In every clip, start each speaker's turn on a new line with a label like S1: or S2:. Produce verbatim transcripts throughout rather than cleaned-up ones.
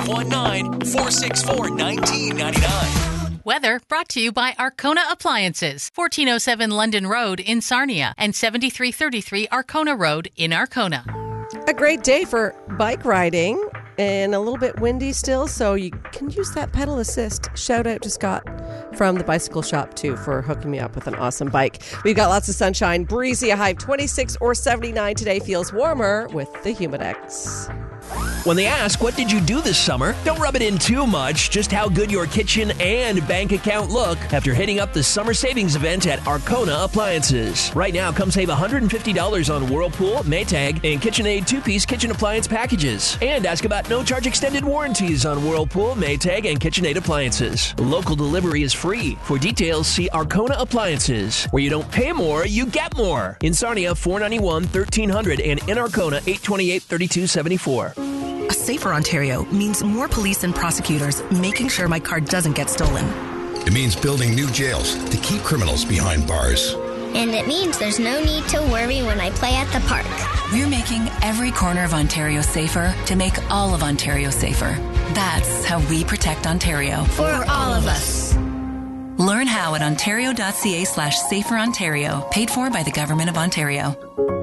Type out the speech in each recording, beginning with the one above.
S1: five one nine, four six four, one nine nine nine.
S2: Weather brought to you by Arcona Appliances, fourteen oh seven London Road in Sarnia and seventy-three thirty-three Arcona Road in Arcona.
S3: A great day for bike riding and a little bit windy still, so you can use that pedal assist. Shout out to Scott from the bicycle shop too for hooking me up with an awesome bike. We've got lots of sunshine, breezy, a high of twenty-six or seventy-nine today. Feels warmer with the Humidex.
S4: When they ask, what did you do this summer? Don't rub it in too much, just how good your kitchen and bank account look after hitting up the summer savings event at Arcona Appliances. Right now, come save one hundred fifty dollars on Whirlpool, Maytag, and KitchenAid two-piece kitchen appliance packages. And ask about no-charge extended warranties on Whirlpool, Maytag, and KitchenAid appliances. Local delivery is free. For details, see Arcona Appliances, where you don't pay more, you get more. In Sarnia, four ninety-one, thirteen hundred, and in Arcona, eight twenty-eight, thirty-two seventy-four.
S5: A safer Ontario means more police and prosecutors making sure my car doesn't get stolen.
S6: It means building new jails to keep criminals behind bars.
S7: And it means there's no need to worry when I play at the park.
S5: We're making every corner of Ontario safer to make all of Ontario safer. That's how we protect Ontario.
S7: For all of us.
S5: Learn how at ontario.ca slash safer Ontario. Paid for by the Government of Ontario.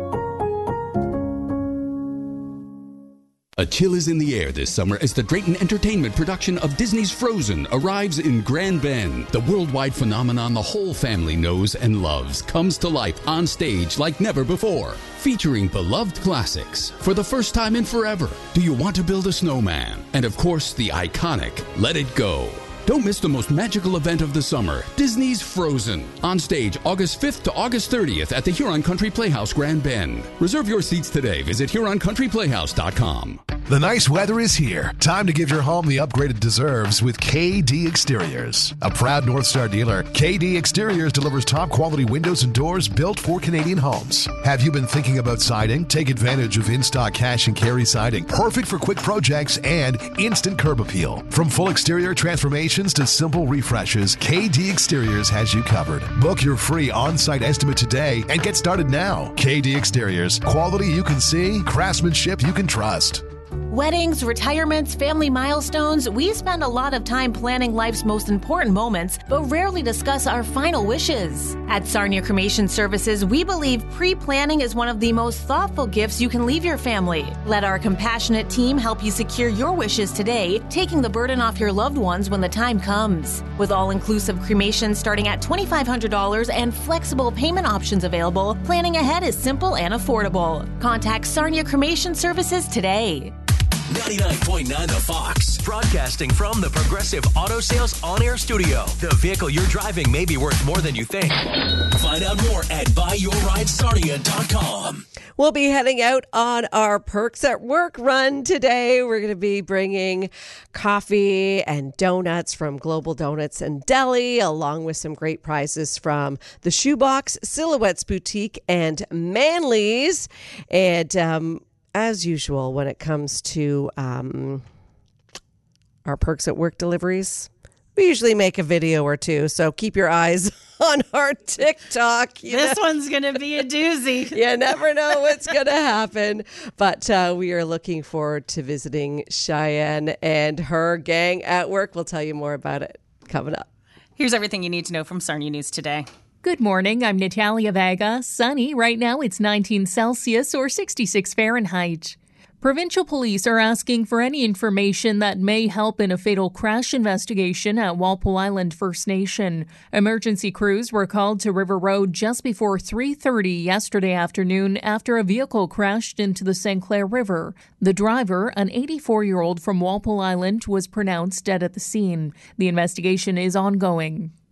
S8: A chill is in the air this summer as the Drayton Entertainment production of Disney's Frozen arrives in Grand Bend. The worldwide phenomenon the whole family knows and loves comes to life on stage like never before. Featuring beloved classics for the first time in forever. Do You Want to Build a Snowman? And of course, the iconic Let It Go. Don't miss the most magical event of the summer, Disney's Frozen. On stage August fifth to August thirtieth at the Huron Country Playhouse, Grand Bend. Reserve your seats today. Visit huron country playhouse dot com.
S9: The nice weather is here. Time to give your home the upgrade it deserves with K D Exteriors. A proud North Star dealer, K D Exteriors delivers top quality windows and doors built for Canadian homes. Have you been thinking about siding? Take advantage of in-stock cash and carry siding. Perfect for quick projects and instant curb appeal. From full exterior transformations to simple refreshes, K D Exteriors has you covered. Book your free on-site estimate today and get started now. K D Exteriors. Quality you can see, craftsmanship you can trust.
S10: Weddings, retirements, family milestones, we spend a lot of time planning life's most important moments, but rarely discuss our final wishes. At Sarnia Cremation Services, we believe pre-planning is one of the most thoughtful gifts you can leave your family. Let our compassionate team help you secure your wishes today, taking the burden off your loved ones when the time comes. With all-inclusive cremation starting at twenty-five hundred dollars and flexible payment options available, planning ahead is simple and affordable. Contact Sarnia Cremation Services today.
S1: ninety-nine point nine The Fox, broadcasting from the Progressive Auto Sales on-air studio. The vehicle you're driving may be worth more than you think. Find out more at buy your ride sarnia dot com.
S3: We'll be heading out on our Perks at Work run today. We're going to be bringing coffee and donuts from Global Donuts and Deli, along with some great prizes from the Shoebox, Silhouettes Boutique, and Manly's. And, um, as usual, when it comes to um, our Perks at Work deliveries, we usually make a video or two. So keep your eyes on our TikTok. You
S11: this
S3: know?
S11: one's going to be a doozy.
S3: You never know what's going to happen. But uh, we are looking forward to visiting Cheyenne and her gang at work. We'll tell you more about it coming up.
S11: Here's everything you need to know from Sarnia News Today.
S12: Good morning. I'm Natalia Vega. Sunny. Right now it's nineteen Celsius or sixty-six Fahrenheit. Provincial police are asking for any information that may help in a fatal crash investigation at Walpole Island First Nation. Emergency crews were called to River Road just before three thirty yesterday afternoon after a vehicle crashed into the Saint Clair River. The driver, an eighty-four-year-old from Walpole Island, was pronounced dead at the scene. The investigation is ongoing.